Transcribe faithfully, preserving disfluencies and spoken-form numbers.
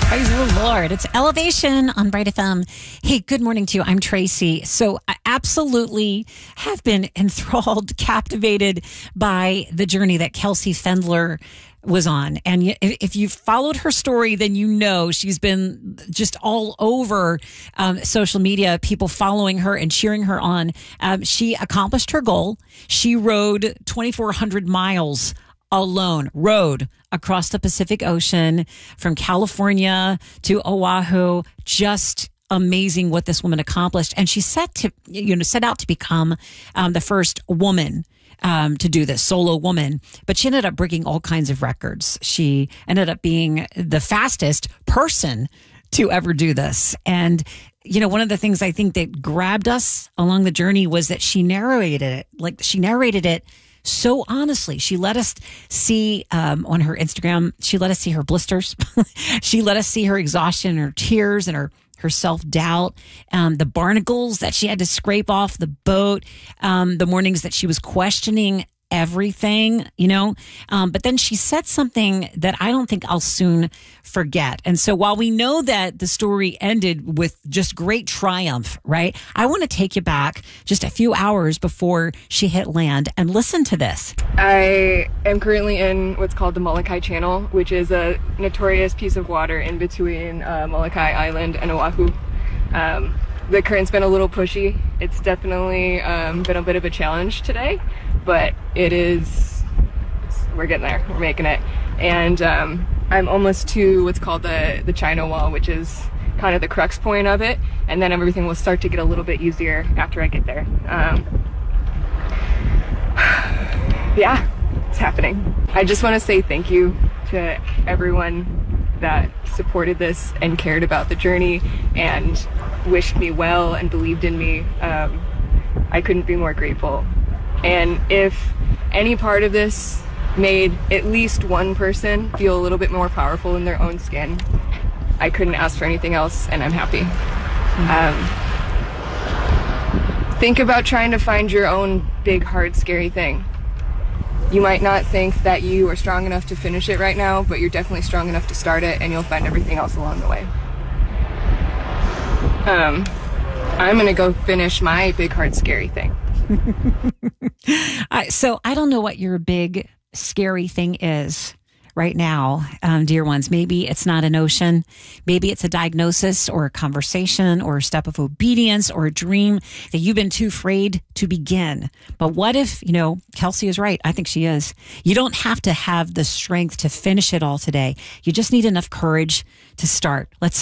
Praise the Lord. It's Elevation on Bright F M. Hey, good morning to you. I'm Tracy. So I absolutely have been enthralled, captivated by the journey that Kelsey Fendler was on. And if you've followed her story, then you know she's been just all over um, social media, people following her and cheering her on. Um, she accomplished her goal. She rode twenty-four hundred miles alone, rode across the Pacific Ocean from California to Oahu. Just amazing what this woman accomplished. And she set to, you know, set out to become um, the first woman um, to do this, solo woman. But she ended up breaking all kinds of records. She ended up being the fastest person to ever do this. And, you know, one of the things I think that grabbed us along the journey was that she narrated it, like she narrated it so honestly. She let us see um, on her Instagram, she let us see her blisters. She let us see her exhaustion and her tears and her, her self-doubt, um, the barnacles that she had to scrape off the boat, um, the mornings that she was questioning everything, you know, um, but then she said something that I don't think I'll soon forget. And so while we know that the story ended with just great triumph, right? I want to take you back just a few hours before she hit land and listen to this. I am currently in what's called the Molokai Channel, which is a notorious piece of water in between uh, Molokai Island and Oahu. Um, the current's been a little pushy. It's definitely um, been a bit of a challenge today, but it is, we're getting there, we're making it. And um, I'm almost to what's called the, the China Wall, which is kind of the crux point of it. And then everything will start to get a little bit easier after I get there. Um, yeah, it's happening. I just want to say thank you to everyone that supported this and cared about the journey and wished me well and believed in me. Um, I couldn't be more grateful. And if any part of this made at least one person feel a little bit more powerful in their own skin, I couldn't ask for anything else, and I'm happy. Um, think about trying to find your own big, hard, scary thing. You might not think that you are strong enough to finish it right now, but you're definitely strong enough to start it, and you'll find everything else along the way. Um, I'm going to go finish my big, hard, scary thing. I, so I don't know what your big, scary thing is right now, um, dear ones. Maybe it's not an ocean. Maybe it's a diagnosis or a conversation or a step of obedience or a dream that you've been too afraid to begin. But what if, you know, Kelsey is right. I think she is. You don't have to have the strength to finish it all today. You just need enough courage to start. Let's